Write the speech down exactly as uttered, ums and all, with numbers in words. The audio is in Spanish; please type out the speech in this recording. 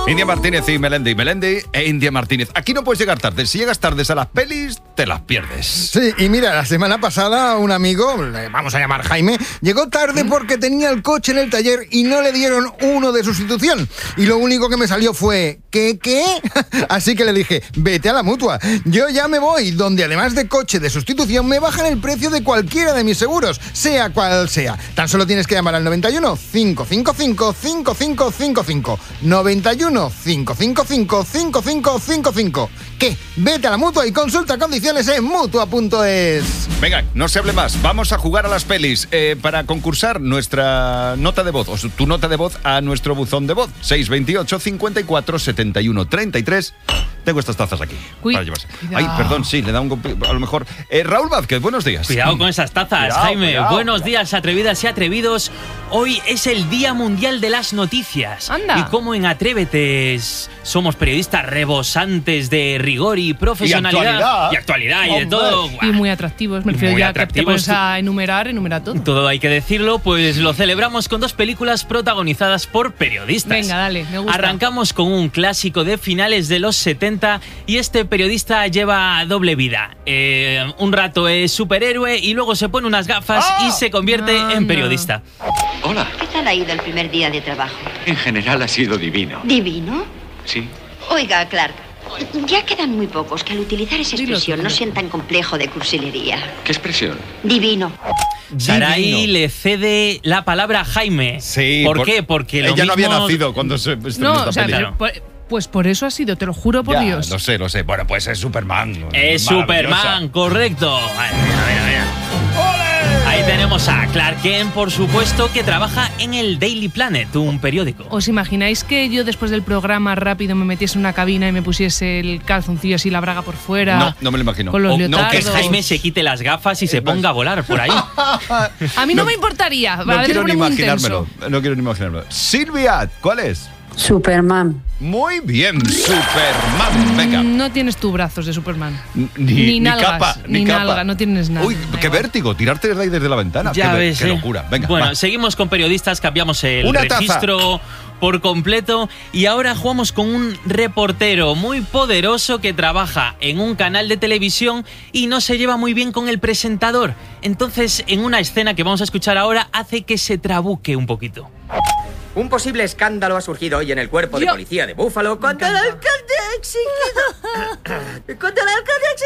India Martínez y Melendi. Melendi e India Martínez. Aquí no puedes llegar tarde. Si llegas tarde a las pelis, te las pierdes. Sí, y mira, la semana pasada un amigo, le vamos a llamar Jaime, llegó tarde porque tenía el coche en el taller y no le dieron uno de sustitución. Y lo único que me salió fue, ¿qué, qué? Así que le dije, vete a la Mutua. Yo ya me voy, donde además de coche de sustitución me bajan el precio de cualquiera de mis seguros, sea cual sea. Tan solo tienes que llamar al noventa y uno, cinco cinco cinco, cinco cinco cinco cinco. noventa y uno, cinco cinco cinco, cinco cinco cinco cinco. ¿Qué? Vete a la Mutua y consulta condiciones en mutua punto es. Venga, no se hable más. Vamos a jugar a las pelis. Eh, para concursar, nuestra nota de voz, o tu nota de voz a nuestro buzón de voz. seis veintiocho, cincuenta y cuatro, setenta y uno, treinta y tres. Tengo estas tazas aquí. Uy, para llevarse. cuidado. Ay, perdón, sí, le da un golpe, a lo mejor. Eh, Raúl Vázquez, buenos días. Cuidado con esas tazas, Cuidado, Jaime. cuidado, Buenos cuidado. días, atrevidas y atrevidos. Hoy es el Día Mundial de las Noticias. Anda. Y como en Atrévete somos periodistas rebosantes de rigor y profesionalidad. Y actualidad. Y actualidad, y de Hombre. todo. Y muy atractivos, me refiero Muy ya que te atractivos. pones a enumerar, enumera todo. Todo hay que decirlo, pues lo celebramos con dos películas protagonizadas por periodistas. Venga, dale, me gusta. Arrancamos con un clásico de finales de los setenta y este periodista lleva doble vida. Eh, un rato es superhéroe y luego se pone unas gafas ¡Ah! y se convierte No, en no. periodista. Hola. ¿Qué tal ha ido el primer día de trabajo? En general ha sido divino. ¿Divino? Sí. Oiga, Clark, ya quedan muy pocos que al utilizar esa Dilo, expresión no Clark. sientan complejo de cursilería. ¿Qué expresión? Divino. Sarai Divino. le cede la palabra a Jaime. Sí. ¿Por, por- qué? Porque lo ella no había mismo- nacido cuando se estrenó No, esta o sea, peli. claro. pues, pues por eso ha sido, te lo juro por Ya, Dios. lo sé, lo sé. Bueno, pues es Superman. Es Maravillosa. Superman, correcto. Ay, mira, mira, mira. Ahí tenemos a Clark Kent, por supuesto, que trabaja en el Daily Planet, un periódico. ¿Os imagináis que yo después del programa rápido me metiese en una cabina y me pusiese el calzoncillo así, la braga por fuera? No, no me lo imagino. Con los O no, leotardos. que Jaime se quite las gafas y se ponga a volar por ahí. A mí no, me importaría. No a ver, quiero es ni muy imaginármelo. intenso. No quiero ni imaginármelo. Silvia, ¿cuál es? Superman. Muy bien, Superman. Venga. No tienes tú brazos de Superman. Ni, Ni nalgas, capa, ni ni capa. nalga, no tienes nada. Uy, Da qué igual. vértigo, tirarte desde ahí desde la ventana. Ya qué, ves, qué ¿eh? locura. Venga, bueno, va. seguimos con periodistas, cambiamos el Una taza. registro por completo y ahora jugamos con un reportero muy poderoso que trabaja en un canal de televisión y no se lleva muy bien con el presentador. Entonces, en una escena que vamos a escuchar ahora, hace que se trabuque un poquito. Un posible escándalo ha surgido hoy en el cuerpo de Yo- policía de Búfalo cuando el alcalde ha exigido... cuando el alcalde ha